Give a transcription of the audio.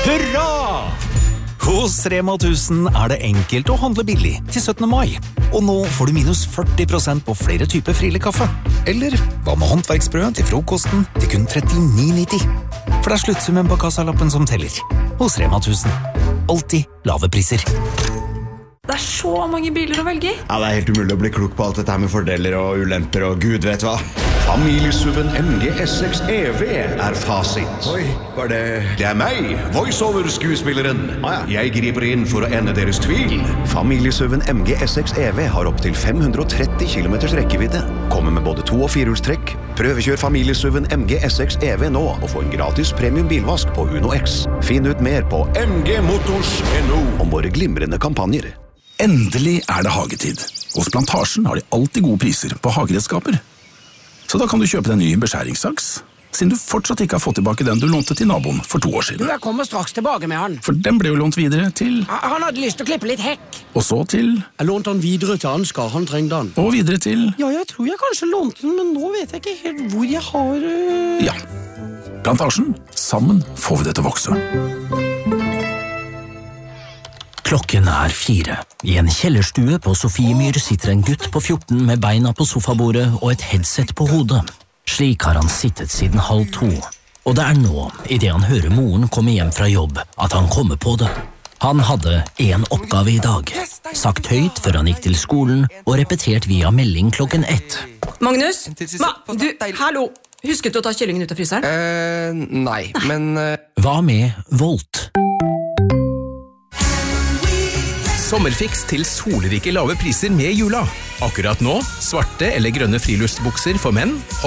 Hurra! Hos Rema 1000 det enkelt å handle billig til 17. mai. Og nå får du minus 40% på flere typer frilig kaffe. Eller hva med håndverksbrød til frokosten til kun 39,90? For det sluttsummen på kassalappen som teller. Hos Rema 1000. Alltid lave priser. Det så mange biler å velge i. Ja, det helt umulig å bli klok på alt dette her med fordeler og ulemper og gud vet hva. Familiesuven MG S6 EV fasit. Oi, var det... Det meg, voiceover-skuespilleren. Jeg griper inn for å ende deres tvil. Familiesuven MG S6 EV har opp til 530 km rekkevidde. Kommer med både 2- og 4-hjulstrekk. Prøvekjør familiesuven MG S6 EV nå og få en gratis premium bilvask på Uno X. Finn ut mer på mgmotors.no om våre glimrende kampanjer. Endelig det hagetid. Hos Plantasjen har de alltid gode priser på hageredskaper. Så da kan du kjøpe deg en ny beskjæringssaks, siden du fortsatt ikke har fått tilbake den du lånte til naboen for 2 år siden. Jeg kommer straks tilbake med han. For den ble jo lånt videre til... Han hadde lyst til å klippe litt hekk. Og så til... Jeg lånte han videre til Ansgar, han trengte han. Og videre til... Ja, jeg tror jeg kanskje lånte den, men nå vet jeg ikke helt hvor jeg har... Ja. Plantasjen. Sammen får vi det til å vokse. Klokken 4. I en kjellerstue på Sofiemyr sitter en gutt på 14 med beina på sofabordet og et headset på hodet. Slik har han sittet siden 1:30. Og det nå, i det han hører moren komme hjem fra jobb, at han kommer på det. Han hadde en oppgave i dag. Sagt høyt før han gikk til skolen, og repetert via melding klokken 1. Magnus? Hallo! Husket du å ta kyllingen ut av fryseren? Nei, men... Hva med Volt? Sommerfiks til solrike lave priser med jula. Akkurat nå, svarte eller grønne friluftsbukser for menn,